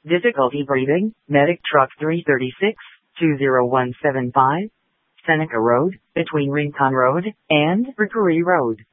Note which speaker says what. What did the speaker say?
Speaker 1: Difficulty breathing, Medic Truck 336, 20175, Seneca Road, between Rincon Road and Rickery Road.